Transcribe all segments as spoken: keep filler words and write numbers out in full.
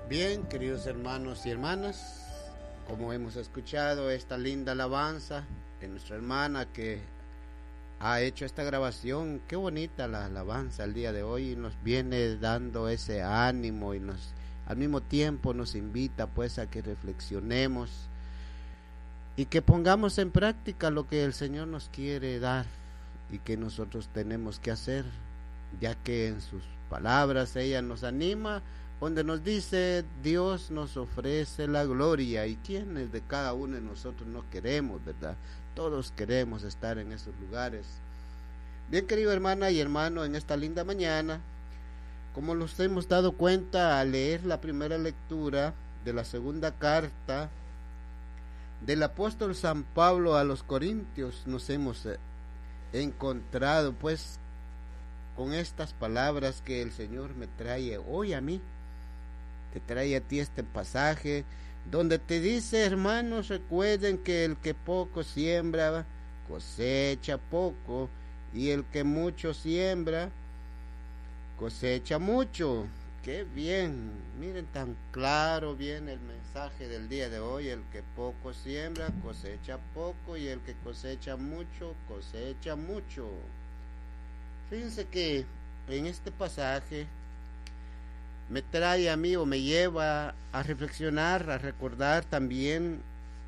Bien, queridos hermanos y hermanas, como hemos escuchado esta linda alabanza de nuestra hermana que ha hecho esta grabación, qué bonita la alabanza el día de hoy, y nos viene dando ese ánimo y nos al mismo tiempo nos invita pues a que reflexionemos y que pongamos en práctica lo que el Señor nos quiere dar y que nosotros tenemos que hacer, ya que en sus palabras ella nos anima, donde nos dice Dios nos ofrece la gloria, y quienes de cada uno de nosotros no queremos, ¿verdad? Todos queremos estar en esos lugares. Bien, querido hermana y hermano, en esta linda mañana, como nos hemos dado cuenta al leer la primera lectura de la segunda carta del apóstol San Pablo a los Corintios, nos hemos encontrado pues con estas palabras que el Señor me trae hoy a mí. Te trae a ti este pasaje donde te dice: hermanos, recuerden que el que poco siembra cosecha poco, y el que mucho siembra cosecha mucho. Qué bien, miren, tan claro viene el mensaje del día de hoy: el que poco siembra cosecha poco, y el que cosecha mucho cosecha mucho. Fíjense que en este pasaje me trae a mí, o me lleva a reflexionar, a recordar también,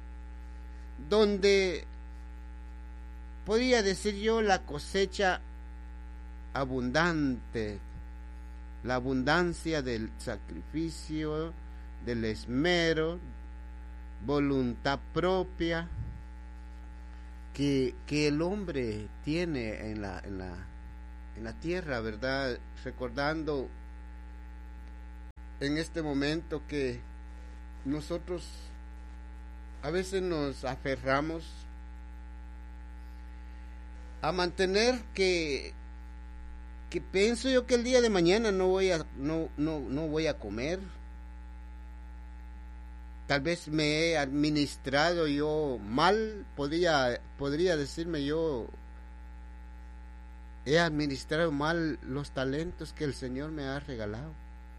donde podría decir yo la cosecha abundante, la abundancia del sacrificio, del esmero, voluntad propia que, que el hombre tiene en la, en la, en la tierra, ¿verdad? Recordando en este momento que nosotros a veces nos aferramos a mantener que que pienso yo que el día de mañana no voy a no no no voy a comer. Tal vez me he administrado yo mal, podría podría decirme yo he administrado mal los talentos que el Señor me ha regalado.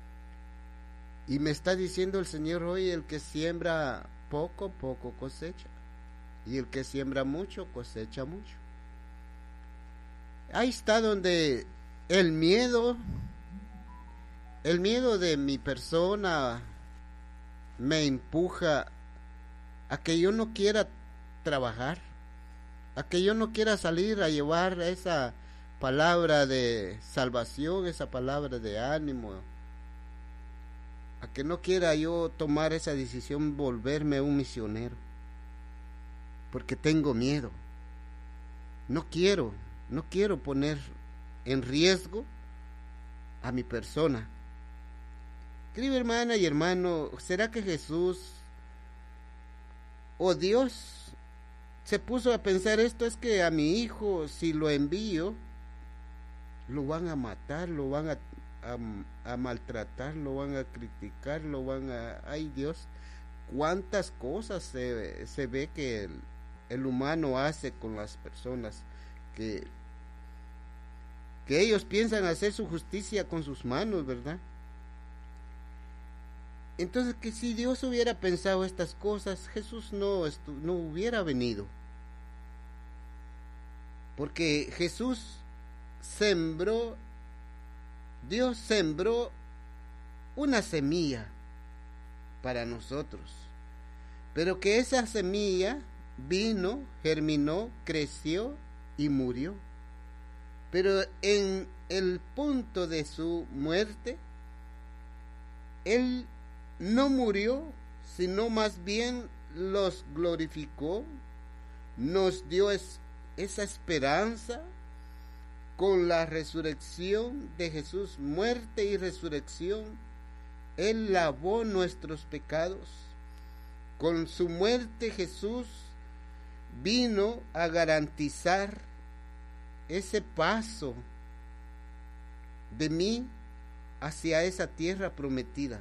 Y me está diciendo el Señor hoy: el que siembra poco, poco cosecha, y el que siembra mucho, cosecha mucho. Ahí está donde el miedo, el miedo de mi persona me empuja a que yo no quiera trabajar, a que yo no quiera salir a llevar esa palabra de salvación, esa palabra de ánimo, a que no quiera yo tomar esa decisión, volverme un misionero, porque tengo miedo. No quiero, no quiero poner en riesgo a mi persona. Querida hermana y hermano, ¿será que Jesús o Dios se puso a pensar esto? Es que a mi hijo, si lo envío, lo van a matar, lo van a A, a maltratar, lo van a criticar, lo van a... ¡Ay, Dios! ¿Cuántas cosas se, se ve que el, el humano hace con las personas? Que, que ellos piensan hacer su justicia con sus manos, ¿verdad? Entonces, que si Dios hubiera pensado estas cosas, Jesús no, estu- no hubiera venido. Porque Jesús sembró... Dios sembró una semilla para nosotros, pero que esa semilla vino, germinó, creció y murió. Pero en el punto de su muerte, Él no murió, sino más bien los glorificó, nos dio es, esa esperanza. Con la resurrección de Jesús, muerte y resurrección, Él lavó nuestros pecados. Con su muerte Jesús vino a garantizar ese paso de mí hacia esa tierra prometida.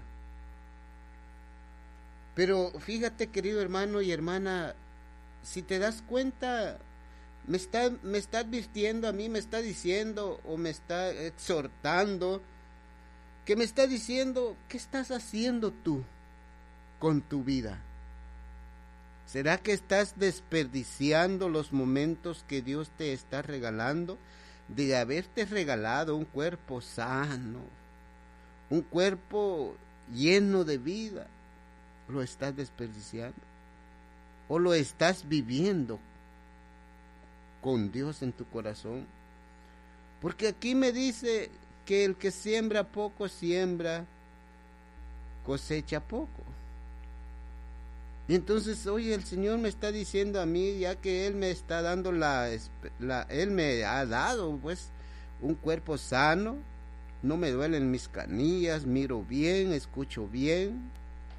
Pero fíjate, querido hermano y hermana, si te das cuenta, me está, me está advirtiendo a mí, me está diciendo o me está exhortando que me está diciendo, ¿qué estás haciendo tú con tu vida? ¿Será que estás desperdiciando los momentos que Dios te está regalando? De haberte regalado un cuerpo sano, un cuerpo lleno de vida, ¿lo estás desperdiciando? ¿O lo estás viviendo con Dios en tu corazón? Porque aquí me dice que el que siembra poco, siembra, cosecha poco. Y entonces, oye, el Señor me está diciendo a mí, ya que Él me está dando la, la Él me ha dado pues un cuerpo sano, no me duelen mis canillas, miro bien, escucho bien.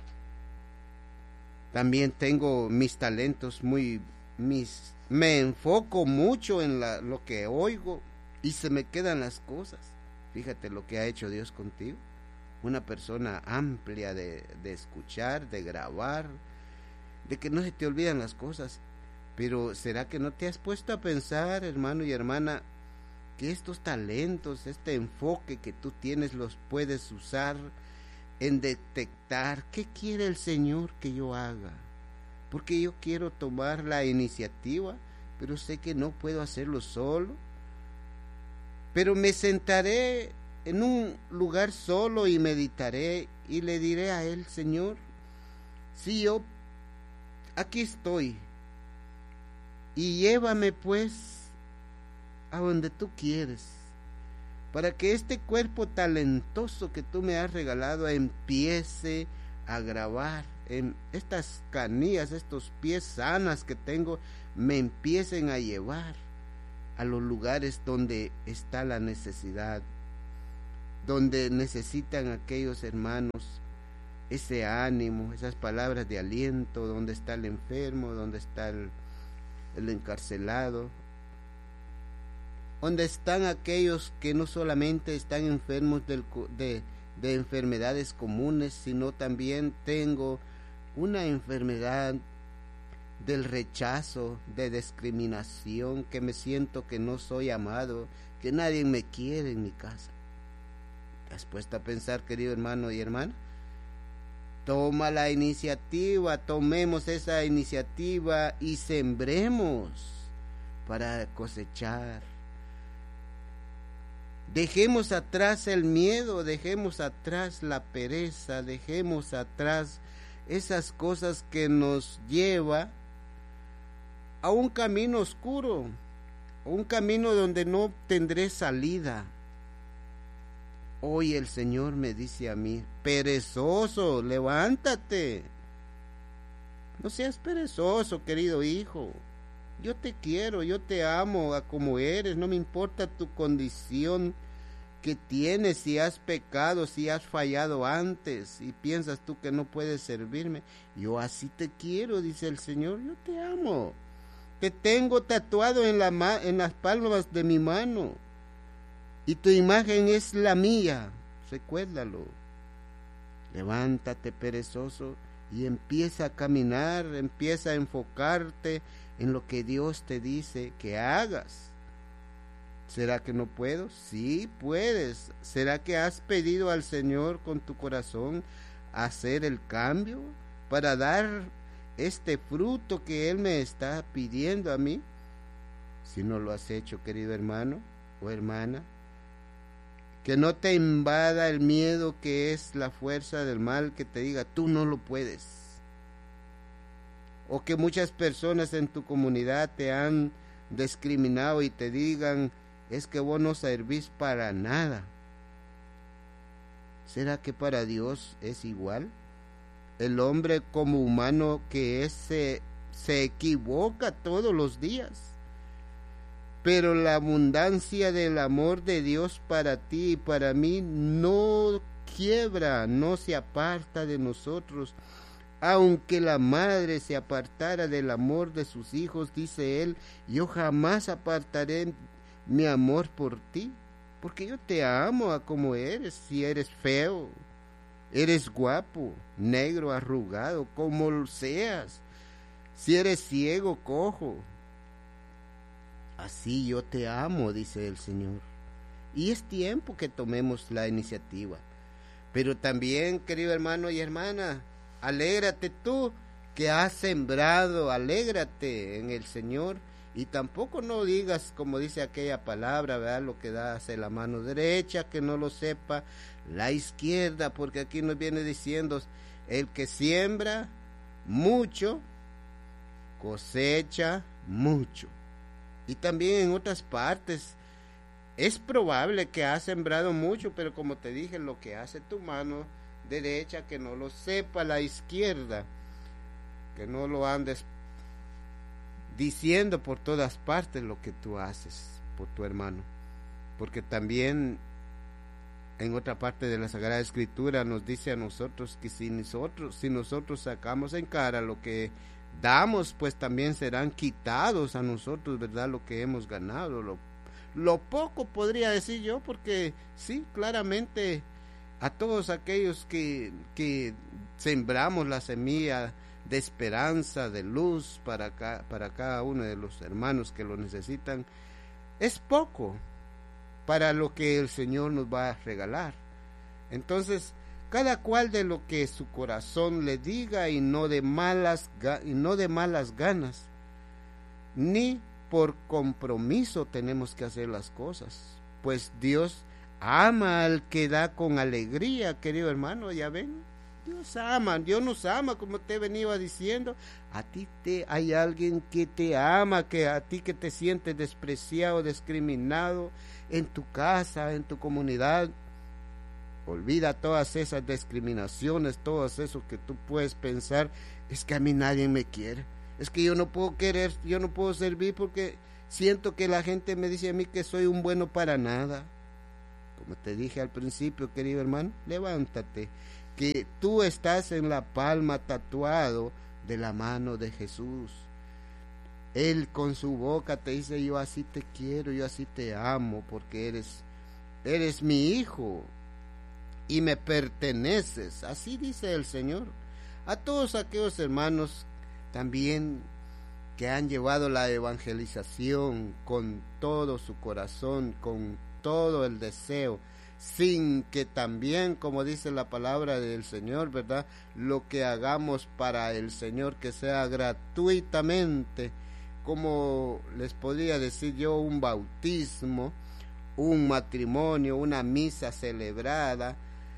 También tengo mis talentos muy, mis, me enfoco mucho en la, lo que oigo y se me quedan las cosas. Fíjate lo que ha hecho Dios contigo. Una persona amplia de, de escuchar, de grabar, de que no se te olvidan las cosas. Pero ¿será que no te has puesto a pensar, hermano y hermana, que estos talentos, este enfoque que tú tienes, los puedes usar en detectar qué quiere el Señor que yo haga? Porque yo quiero tomar la iniciativa, pero sé que no puedo hacerlo solo. Pero me sentaré en un lugar solo y meditaré y le diré a Él, Señor, si yo aquí estoy, y llévame pues a donde tú quieres, para que este cuerpo talentoso que tú me has regalado empiece a grabar, en estas canillas, estos pies sanas que tengo, me empiecen a llevar a los lugares donde está la necesidad, donde necesitan aquellos hermanos ese ánimo, esas palabras de aliento, donde está el enfermo, donde está el, el encarcelado, donde están aquellos que no solamente están enfermos del, de, de enfermedades comunes, sino también tengo una enfermedad del rechazo, de discriminación, que me siento que no soy amado, que nadie me quiere en mi casa. ¿Te has puesto a pensar, querido hermano y hermana? Toma la iniciativa, tomemos esa iniciativa y sembremos para cosechar. Dejemos atrás el miedo, dejemos atrás la pereza, dejemos atrás esas cosas que nos lleva a un camino oscuro, un camino donde no tendré salida. Hoy el Señor me dice a mí, perezoso, levántate. No seas perezoso, querido hijo. Yo te quiero, yo te amo a como eres, no me importa tu condición que tienes, si has pecado, si has fallado antes y piensas tú que no puedes servirme. Yo así te quiero, dice el Señor, yo te amo. Te tengo tatuado en, la ma- en las palmas de mi mano y tu imagen es la mía, recuérdalo. Levántate, perezoso, y empieza a caminar, empieza a enfocarte en lo que Dios te dice que hagas. ¿Será que no puedo? Sí, puedes. ¿Será que has pedido al Señor con tu corazón hacer el cambio para dar este fruto que Él me está pidiendo a mí? Si no lo has hecho, querido hermano o hermana, que no te invada el miedo, que es la fuerza del mal, que te diga, tú no lo puedes. O que muchas personas en tu comunidad te han discriminado y te digan, es que vos no servís para nada. ¿Será que para Dios es igual? El hombre como humano que es, se, se equivoca todos los días. Pero la abundancia del amor de Dios para ti y para mí no quiebra, no se aparta de nosotros. Aunque la madre se apartara del amor de sus hijos, dice Él, yo jamás apartaré mi amor por ti, porque yo te amo a como eres. Si eres feo, eres guapo, negro, arrugado, como seas, si eres ciego, cojo, así yo te amo, dice el Señor. Y es tiempo que tomemos la iniciativa. Pero también, querido hermano y hermana, alégrate tú que has sembrado, alégrate en el Señor, y tampoco no digas, como dice aquella palabra, ¿verdad? Lo que da hace la mano derecha, que no lo sepa la izquierda, porque aquí nos viene diciendo, el que siembra mucho, cosecha mucho. Y también en otras partes, es probable que has sembrado mucho, pero como te dije, lo que hace tu mano derecha, que no lo sepa la izquierda, que no lo andes diciendo por todas partes lo que tú haces por tu hermano, porque también en otra parte de la Sagrada Escritura nos dice a nosotros que si nosotros, si nosotros sacamos en cara lo que damos, pues también serán quitados a nosotros, ¿verdad? Lo que hemos ganado, lo, lo poco podría decir yo, porque sí, claramente a todos aquellos que, que sembramos la semilla de esperanza, de luz para, ca, para cada uno de los hermanos que lo necesitan, es poco para lo que el Señor nos va a regalar. Entonces, cada cual de lo que su corazón le diga, y no de malas, y no de malas ganas, ni por compromiso tenemos que hacer las cosas, pues Dios ama al que da con alegría, querido hermano. Ya ven, Dios ama, Dios nos ama, como te venía diciendo. A ti te hay alguien que te ama, que a ti que te sientes despreciado, discriminado en tu casa, en tu comunidad. Olvida todas esas discriminaciones, todo eso que tú puedes pensar, es que a mí nadie me quiere, es que yo no puedo querer, yo no puedo servir porque siento que la gente me dice a mí que soy un bueno para nada. Como te dije al principio, querido hermano, levántate, que tú estás en la palma tatuado de la mano de Jesús. Él con su boca te dice, yo así te quiero, yo así te amo, porque eres, eres mi hijo y me perteneces. Así dice el Señor. A todos aquellos hermanos también que han llevado la evangelización con todo su corazón, con todo el deseo, sin que también, como dice la palabra del Señor, ¿verdad?, lo que hagamos para el Señor que sea gratuitamente, como les podría decir yo, un bautismo, un matrimonio, una misa celebrada,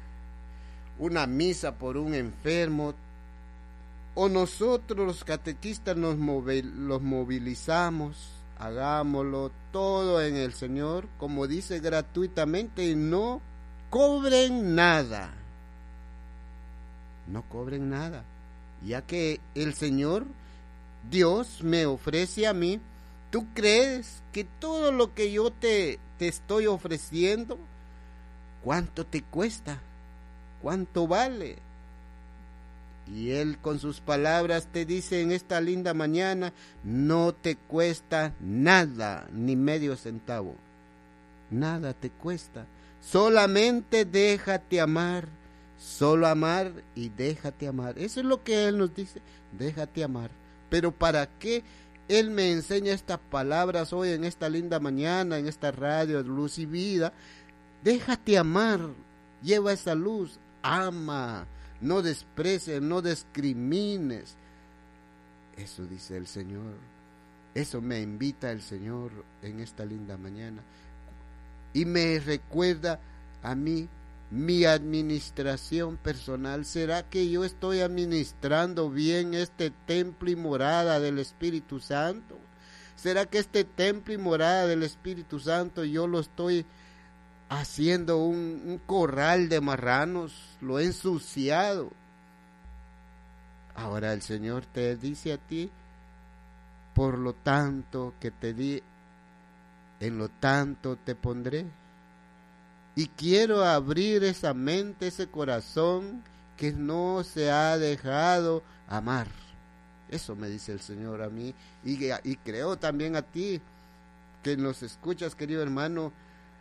una misa por un enfermo, o nosotros los catequistas nos movil, los movilizamos, hagámoslo todo en el Señor, como dice, gratuitamente, y no cobren nada, no cobren nada, ya que el Señor, Dios, me ofrece a mí. ¿Tú crees que todo lo que yo te, te estoy ofreciendo, cuánto te cuesta? ¿Cuánto vale? Y Él con sus palabras te dice en esta linda mañana, no te cuesta nada, ni medio centavo. Nada te cuesta. Solamente déjate amar. Solo amar y déjate amar. Eso es lo que Él nos dice, déjate amar. Pero ¿para qué Él me enseña estas palabras hoy en esta linda mañana, en esta radio de Luz y Vida? Déjate amar, lleva esa luz, ama, no desprecies, no discrimines. Eso dice el Señor, eso me invita el Señor en esta linda mañana, y me recuerda a mí mi administración personal. ¿Será que yo estoy administrando bien este templo y morada del Espíritu Santo? ¿Será que este templo y morada del Espíritu Santo yo lo estoy haciendo un, un corral de marranos? Lo he ensuciado. Ahora el Señor te dice a ti, por lo tanto que te di, en lo tanto te pondré. Y quiero abrir esa mente, ese corazón que no se ha dejado amar. Eso me dice el Señor a mí, y, y creo también a ti que nos escuchas, querido hermano.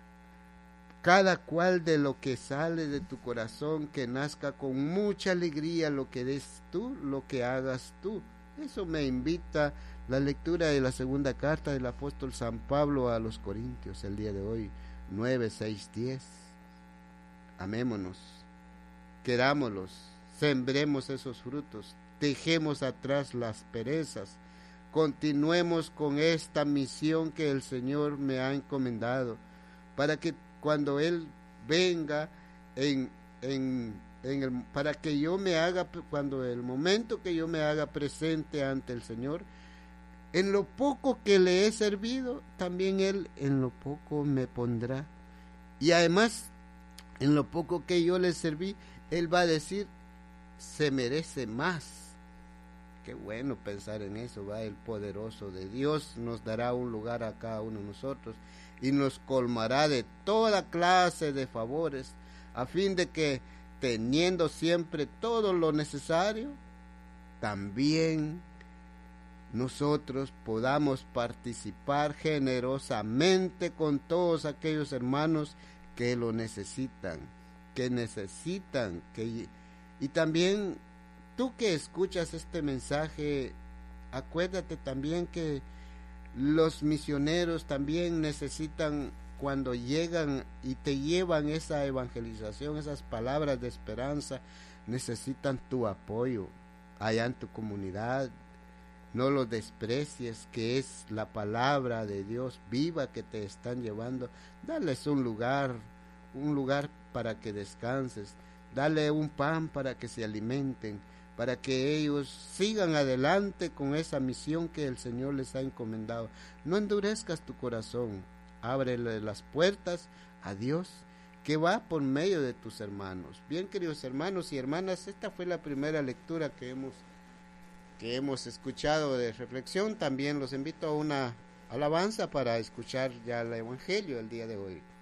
Cada cual de lo que sale de tu corazón, que nazca con mucha alegría lo que des tú, lo que hagas tú. Eso me invita la lectura de la segunda carta del apóstol San Pablo a los Corintios, el día de hoy, nueve, seis, diez. Amémonos, querámoslos, sembremos esos frutos, dejemos atrás las perezas, continuemos con esta misión que el Señor me ha encomendado, para que cuando Él venga, en, en, en el, para que yo me haga, cuando el momento que yo me haga presente ante el Señor, en lo poco que le he servido, también Él en lo poco me pondrá. Y además, en lo poco que yo le serví, Él va a decir, se merece más. Qué bueno pensar en eso, va, el poderoso de Dios nos dará un lugar a cada uno de nosotros y nos colmará de toda clase de favores, a fin de que, teniendo siempre todo lo necesario, también nosotros podamos participar generosamente con todos aquellos hermanos que lo necesitan, que necesitan, que y también tú que escuchas este mensaje, acuérdate también que los misioneros también necesitan, cuando llegan y te llevan esa evangelización, esas palabras de esperanza, necesitan tu apoyo allá en tu comunidad. No los desprecies, que es la palabra de Dios viva que te están llevando. Dales un lugar, un lugar para que descanses. Dale un pan para que se alimenten, para que ellos sigan adelante con esa misión que el Señor les ha encomendado. No endurezcas tu corazón, ábrele las puertas a Dios, que va por medio de tus hermanos. Bien, queridos hermanos y hermanas, esta fue la primera lectura que hemos que hemos escuchado de reflexión. También los invito a una alabanza para escuchar ya el Evangelio el día de hoy.